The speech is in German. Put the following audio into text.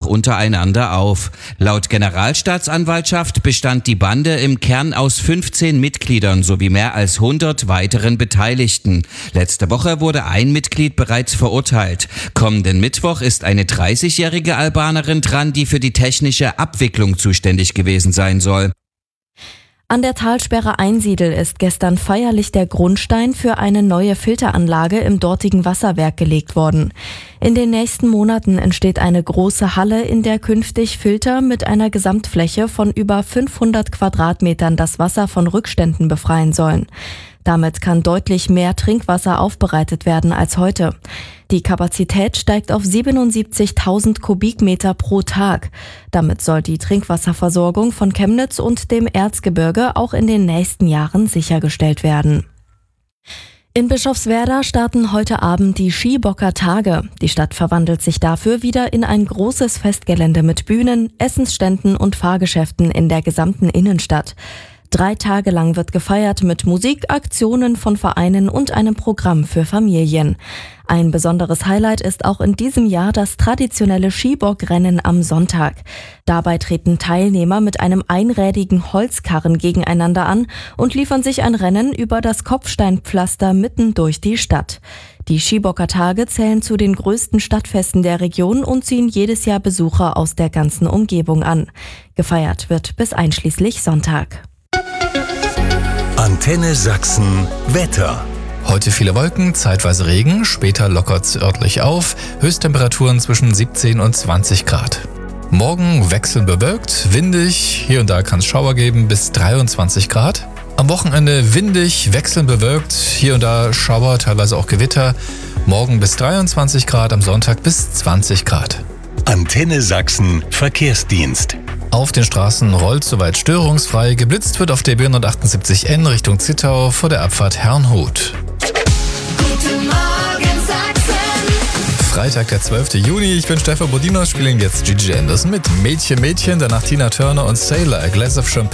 untereinander auf. Laut Generalstaatsanwaltschaft bestand die Bande im Kern aus 15 Mitgliedern sowie mehr als 100 weiteren Beteiligten. Letzte Woche wurde ein Mitglied bereits verurteilt. Kommenden Mittwoch ist eine 30-jährige Albanerin dran, die für die technische Abwicklung zuständig gewesen sein soll. An der Talsperre Einsiedel ist gestern feierlich der Grundstein für eine neue Filteranlage im dortigen Wasserwerk gelegt worden. In den nächsten Monaten entsteht eine große Halle, in der künftig Filter mit einer Gesamtfläche von über 500 Quadratmetern das Wasser von Rückständen befreien sollen. Damit kann deutlich mehr Trinkwasser aufbereitet werden als heute. Die Kapazität steigt auf 77.000 Kubikmeter pro Tag. Damit soll die Trinkwasserversorgung von Chemnitz und dem Erzgebirge auch in den nächsten Jahren sichergestellt werden. In Bischofswerda starten heute Abend die Skibocker Tage. Die Stadt verwandelt sich dafür wieder in ein großes Festgelände mit Bühnen, Essensständen und Fahrgeschäften in der gesamten Innenstadt. 3 Tage lang wird gefeiert mit Musik, Aktionen von Vereinen und einem Programm für Familien. Ein besonderes Highlight ist auch in diesem Jahr das traditionelle Skibockrennen am Sonntag. Dabei treten Teilnehmer mit einem einrädigen Holzkarren gegeneinander an und liefern sich ein Rennen über das Kopfsteinpflaster mitten durch die Stadt. Die Skibocker Tage zählen zu den größten Stadtfesten der Region und ziehen jedes Jahr Besucher aus der ganzen Umgebung an. Gefeiert wird bis einschließlich Sonntag. Antenne Sachsen Wetter. Heute viele Wolken, zeitweise Regen, später lockert's örtlich auf, Höchsttemperaturen zwischen 17 und 20 Grad. Morgen wechselnd bewölkt, windig, hier und da kann es Schauer geben, bis 23 Grad. Am Wochenende windig, wechselnd bewölkt, hier und da Schauer, teilweise auch Gewitter. Morgen bis 23 Grad, am Sonntag bis 20 Grad. Antenne Sachsen Verkehrsdienst. Auf den Straßen rollt soweit störungsfrei. Geblitzt wird auf der B178N Richtung Zittau vor der Abfahrt Herrnhut. Guten Morgen Sachsen. Freitag, der 12. Juni. Ich bin Stefan Bodino, spielen jetzt Gigi Anderson mit Mädchen, Mädchen, danach Tina Turner und Sailor, A Glass of Champagne.